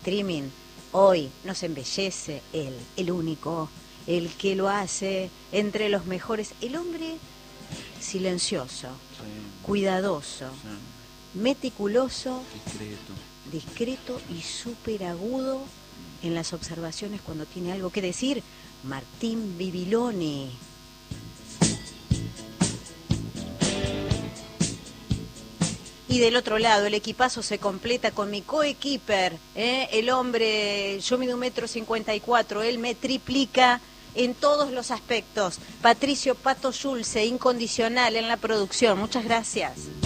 streaming, hoy nos embellece él, el único, el que lo hace entre los mejores, el hombre silencioso, cuidadoso, meticuloso, discreto y súper agudo en las observaciones cuando tiene algo que decir, Martín Bibiloni. Y del otro lado, el equipazo se completa con mi coequiper, el hombre, yo mido 1,54 m, él me triplica en todos los aspectos. Patricio Pato Schulze, incondicional en la producción. Muchas gracias.